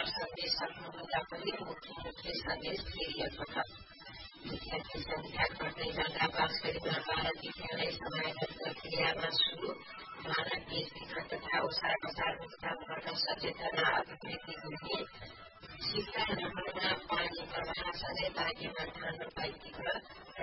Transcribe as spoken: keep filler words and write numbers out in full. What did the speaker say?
नमस्कार सन्देश सक्नुहुँदा पनि मुख्य मुख्य सन्देश फेरि एकपटक विद्यार्थी संख्या घट्दै जाँदा बाँसगढीमा बाह्र विद्यालय समायोजन प्रक्रियामा सुरु मानव गेट वितरण तथा ओसार पसार रोकथाम गर्न सचेतना अभिवृद्धि गरिए सिक्का नहरमा पानी प्रवाह सधैँ बाँकीमा धान रोपाई तीव्र